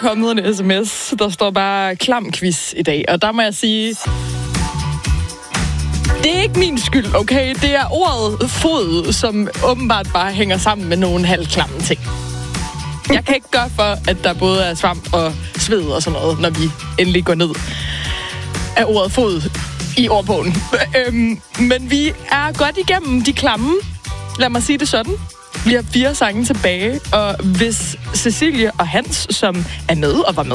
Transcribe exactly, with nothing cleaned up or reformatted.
kommet en sms, der står bare klam quiz i dag. Og der må jeg sige, det er ikke min skyld, okay? Det er ordet fod, som åbenbart bare hænger sammen med nogle halvklamme ting. Jeg kan ikke gøre for, at der både er svamp og sved og sådan noget, når vi endelig går ned af ordet fod i ordbogen. Øhm, men vi er godt igennem de klamme. Lad mig sige det sådan. Vi har fire sange tilbage, og hvis Cecilie og Hans, som er med og var med